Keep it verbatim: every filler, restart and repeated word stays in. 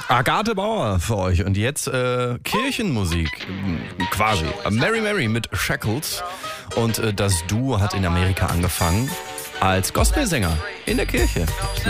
Agathe Bauer für euch. Und jetzt äh, Kirchenmusik, quasi. Mary Mary mit Shackles. Und äh, das Duo hat in Amerika angefangen als Gospelsänger in der Kirche.